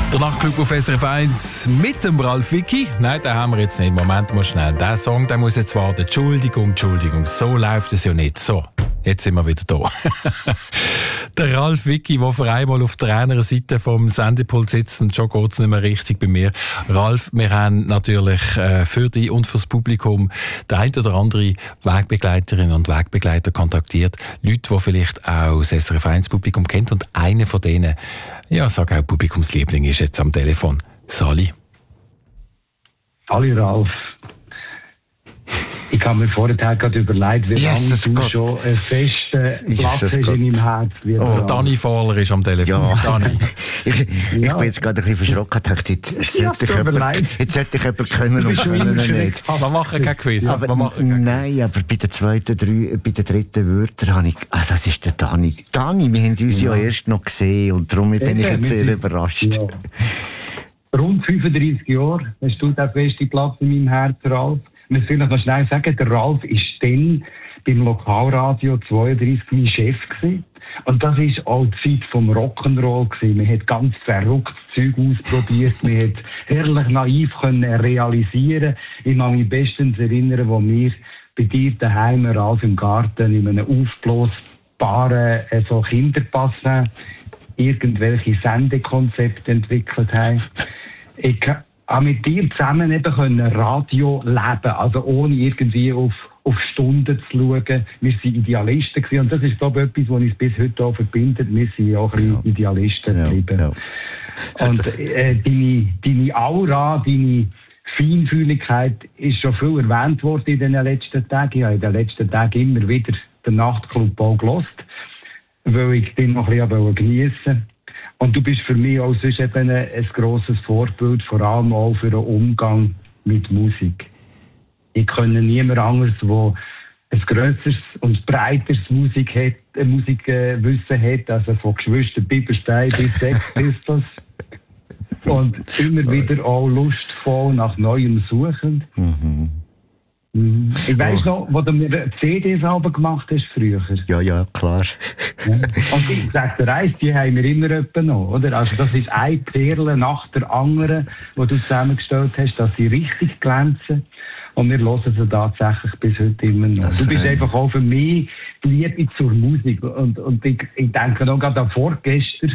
Der Nachtclub auf SRF 1 mit dem Ralf Vicki. Nein, den haben wir jetzt nicht. Moment mal schnell. Der Song, der muss jetzt warten. Entschuldigung. So läuft es ja nicht. So, jetzt sind wir wieder da. Der Ralf Vicki, der für einmal auf der anderen Seite vom Sendepult sitzt, und schon geht es nicht mehr richtig bei mir. Ralf, wir haben natürlich für dich und fürs Publikum der ein oder andere Wegbegleiterinnen und Wegbegleiter kontaktiert. Leute, die vielleicht auch das SRF 1 Publikum kennt, und einer von denen, ja, sag auch Publikumsliebling, ist jetzt am Telefon. Sali. Sali Ralf. Ich habe mir vorher gerade überlegt, wie lange du schon einen festen Platz hast in meinem Herz. Der Dani Fahler ist am Telefon. Ja. Dani. Ich bin jetzt gerade ein bisschen verschrocken und dachte, jetzt sollte ich jemanden können und können nicht. Wir machen kein Quiz. Aber aber bei den dritten Wörtern habe ich... Also, das ist der Dani. Dani, wir haben uns ja erst noch gesehen und darum bin ich jetzt sehr überrascht. Ja. Rund 35 Jahre hast du den festen Platz in meinem Herz, Ralf. Ich muss vielleicht noch schnell sagen, der Ralf war dann beim Lokalradio 32 mein Chef gewesen. Und das war auch die Zeit vom Rock'n'Roll gewesen. Man hat ganz verrücktes Zeug ausprobiert. Man hat herrlich naiv können realisieren. Ich kann mich bestens erinnern, wo wir bei dir daheim, Ralf, im Garten, in einem aufblasbaren Kinderpass irgendwelche Sendekonzepte entwickelt haben. Ich habe mit dir zusammen eben Radio leben, also ohne irgendwie auf Stunden zu schauen. Wir waren Idealisten gewesen. Und das ist, glaube ich, etwas, was uns bis heute auch verbindet. Wir sind auch ein bisschen Idealisten geblieben. Ja. Und deine Aura, deine Feinfühligkeit ist schon viel erwähnt worden in den letzten Tagen. Ich habe in den letzten Tagen immer wieder den Nachtclub auch gehört, weil ich den noch ein bisschen geniessen wollte. Und du bist für mich auch sonst eben ein grosses Vorbild, vor allem auch für den Umgang mit Musik. Ich kenne niemand anderes, der ein grösseres und breiteres Musikwissen hat, also von Geschwister Bibelstein bis Sex Pistols. Und immer wieder auch lustvoll nach Neuem suchend. Ich weiss noch, wo du mir CDs gemacht hast früher. Ja, klar. Ja. Und ich sage dir eins, die haben wir immer noch, oder? Also das ist eine Perle nach der anderen, die du zusammengestellt hast, dass sie richtig glänzen. Und wir hören sie tatsächlich bis heute immer noch. Du bist einfach auch für mich die Liebe zur Musik. Und ich denke noch gerade an vorgestern,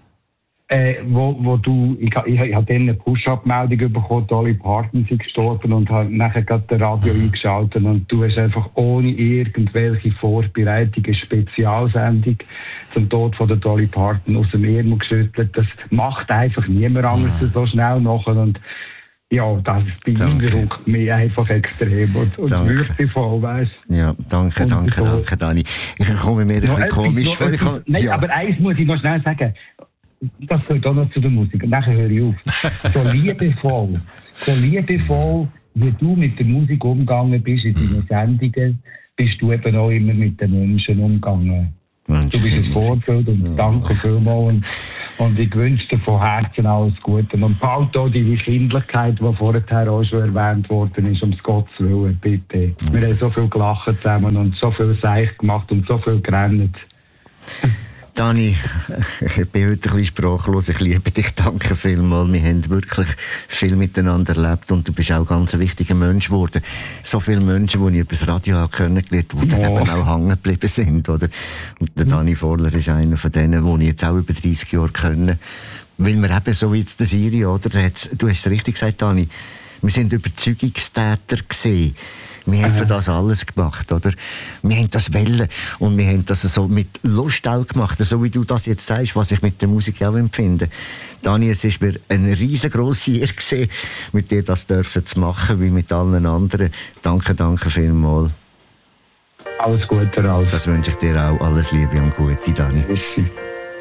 wo du, ich habe dann eine Push-Up-Meldung bekommen, Dolly Parton ist gestorben, und habe nachher gerade das Radio eingeschaltet, und du hast einfach ohne irgendwelche Vorbereitung eine Spezialsendung zum Tod von der Dolly Parton aus dem Ärmel geschüttelt. Das macht einfach niemand anders so schnell nachher, und ja, das beeindruckt mich einfach extrem und würdevoll, weißt du. Ja, danke, Dani. Ich komme mir ein bisschen komisch vor. Nein, aber eins muss ich noch schnell sagen. Das gehört auch noch zu der Musik. Und nachher höre ich auf. So liebevoll, wie du mit der Musik umgegangen bist in deinen Sendungen, bist du eben auch immer mit den Menschen umgegangen. Du bist ein Vorbild, und danke vielmals. Und ich wünsche dir von Herzen alles Gute. Und behalte auch deine Kindlichkeit, die vorher auch schon erwähnt worden ist, um Gottes Willen, bitte. Wir haben so viel gelacht zusammen und so viel Seich gemacht und so viel gerannt. Dani, ich bin heute ein bisschen sprachlos. Ich liebe dich, danke vielmals. Wir haben wirklich viel miteinander erlebt, und du bist auch ganz ein wichtiger Mensch geworden. So viele Menschen, die ich über das Radio kennengelernt habe, die dann eben auch hängen geblieben sind, oder? Und der Dani Fahler ist einer von denen, die ich jetzt auch über 30 Jahre kenne. Weil wir eben so wie jetzt der Siri, oder? Du hast es richtig gesagt, Dani. Wir sind Überzeugungstäter gewesen. Wir haben für das alles gemacht, oder? Wir haben das wollen. Und wir haben das so mit Lust auch gemacht. So wie du das jetzt sagst, was ich mit der Musik auch empfinde. Dani, es ist mir eine riesengroße Ehre gewesen, mit dir das dürfen zu machen, wie mit allen anderen. Danke vielmals. Alles Gute, Ralf. Das wünsche ich dir auch. Alles Liebe und Gute, Dani. Merci.